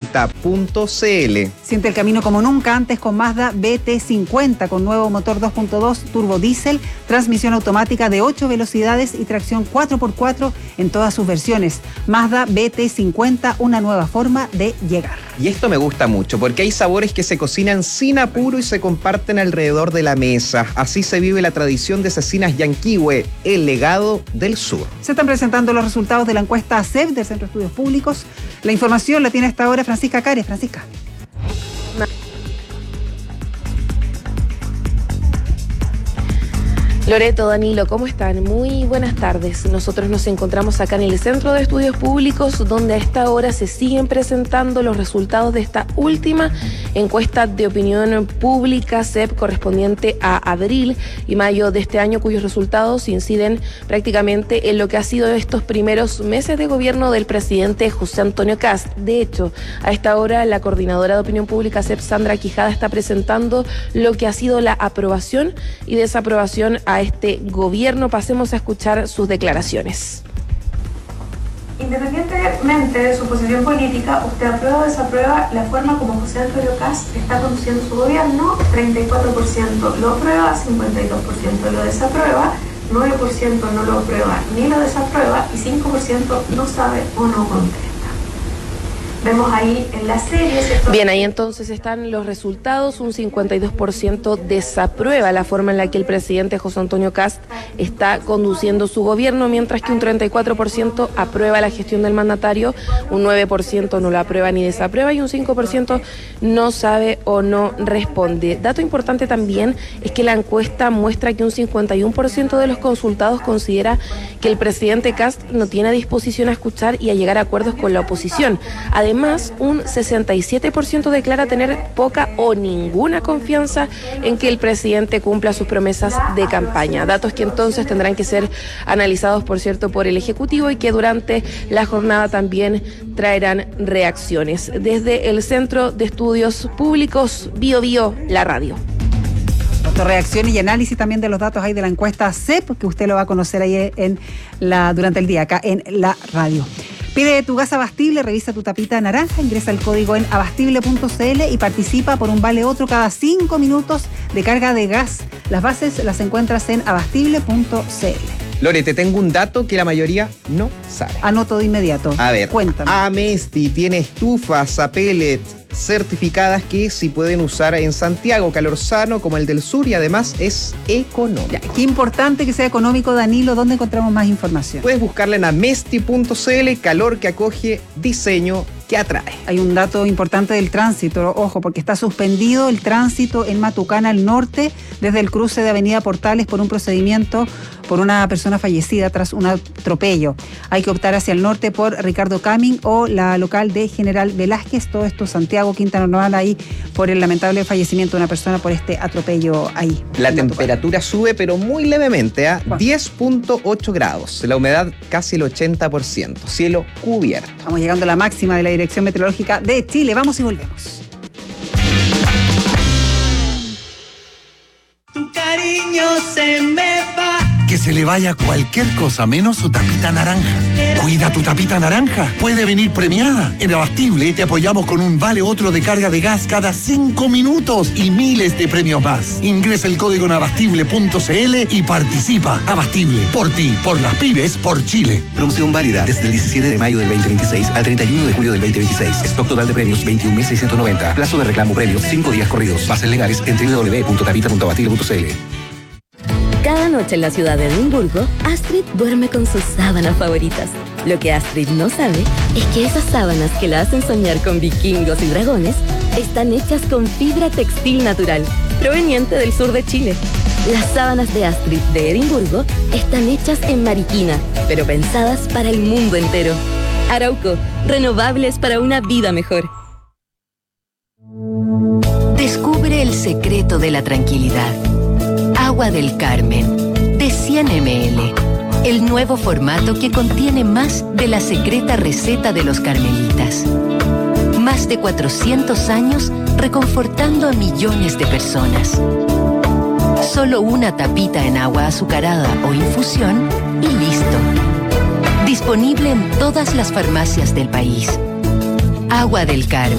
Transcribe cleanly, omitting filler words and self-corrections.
Siente el camino como nunca antes con Mazda BT50, con nuevo motor 2.2 turbo diésel, transmisión automática de 8 velocidades y tracción 4x4 en todas sus versiones. Mazda BT50, una nueva forma de llegar. Y esto me gusta mucho, porque hay sabores que se cocinan sin apuro y se comparten alrededor de la mesa. Así se vive la tradición de Cecinas Yanquihue, el legado del sur. Se están presentando los resultados de la encuesta CEP del Centro de Estudios Públicos. La información la tiene hasta ahora Francisca Cares. Francisca. Loreto, Danilo, ¿cómo están? Muy buenas tardes. Nosotros nos encontramos acá en el Centro de Estudios Públicos, donde a esta hora se siguen presentando los resultados de esta última encuesta de opinión pública CEP correspondiente a abril y mayo de este año, cuyos resultados inciden prácticamente en lo que ha sido estos primeros meses de gobierno del presidente José Antonio Kast. De hecho, a esta hora la coordinadora de opinión pública CEP, Sandra Quijada, está presentando lo que ha sido la aprobación y desaprobación a este gobierno. Pasemos a escuchar sus declaraciones. Independientemente de su posición política, ¿usted aprueba o desaprueba la forma como José Antonio Kast está conduciendo su gobierno? 34% lo aprueba, 52% lo desaprueba, 9% no lo aprueba ni lo desaprueba y 5% no sabe o no contesta. Vemos ahí en la serie... Bien, ahí entonces están los resultados. Un 52% desaprueba la forma en la que el presidente José Antonio Kast está conduciendo su gobierno, mientras que un 34% aprueba la gestión del mandatario, un 9% no lo aprueba ni desaprueba y un 5% no sabe o no responde. Dato importante también es que la encuesta muestra que un 51% de los consultados considera que el presidente Kast no tiene disposición a escuchar y a llegar a acuerdos con la oposición. Además, un 67% declara tener poca o ninguna confianza en que el presidente cumpla sus promesas de campaña. Datos que entonces tendrán que ser analizados, por cierto, por el Ejecutivo y que durante la jornada también traerán reacciones. Desde el Centro de Estudios Públicos, Bio Bio, la radio. Reacciones y análisis también de los datos ahí de la encuesta CEP, que usted lo va a conocer ahí durante el día, acá en la radio. Pide tu gas Abastible, revisa tu tapita naranja, ingresa el código en abastible.cl y participa por un vale otro cada 5 minutos de carga de gas. Las bases las encuentras en abastible.cl. Lore, te tengo un dato que la mayoría no sabe. Anoto de inmediato. A ver, cuéntame. Amesti tiene estufas a pellet certificadas que sí pueden usar en Santiago, calor sano como el del sur y además es económico. Ya, qué importante que sea económico, Danilo. ¿Dónde encontramos más información? Puedes buscarla en amesti.cl, calor que acoge, diseño que atrae. Hay un dato importante del tránsito, ojo, porque está suspendido el tránsito en Matucana al norte desde el cruce de Avenida Portales por un procedimiento por una persona fallecida tras un atropello. Hay que optar hacia el norte por Ricardo Caming o la local de General Velázquez, todo esto Santiago, Quinta Normal, ahí por el lamentable fallecimiento de una persona por este atropello ahí. La temperatura sube, pero muy levemente, a 10.8 grados. La humedad casi el 80%. Cielo cubierto. Estamos llegando a la máxima de la Dirección Meteorológica de Chile. Vamos y volvemos. Tu cariño se me va. Que se le vaya cualquier cosa menos su tapita naranja. Cuida tu tapita naranja. Puede venir premiada. En Abastible te apoyamos con un vale otro de carga de gas cada 5 minutos y miles de premios más. Ingresa el código en abastible.cl y participa. Abastible. Por ti, por las pymes, por Chile. Promoción válida desde el 17 de mayo del 2026 al 31 de julio del 2026. Stock total de premios 21.690. Plazo de reclamo premios 5 días corridos. Bases legales en www.tapita.abastible.cl. Cada noche en la ciudad de Edimburgo, Astrid duerme con sus sábanas favoritas. Lo que Astrid no sabe es que esas sábanas que la hacen soñar con vikingos y dragones están hechas con fibra textil natural, proveniente del sur de Chile. Las sábanas de Astrid de Edimburgo están hechas en Mariquina, pero pensadas para el mundo entero. Arauco, renovables para una vida mejor. Descubre el secreto de la tranquilidad. Agua del Carmen, de 100 ml. El nuevo formato que contiene más de la secreta receta de los carmelitas. Más de 400 años reconfortando a millones de personas. Solo una tapita en agua azucarada o infusión y listo. Disponible en todas las farmacias del país. Agua del Carmen.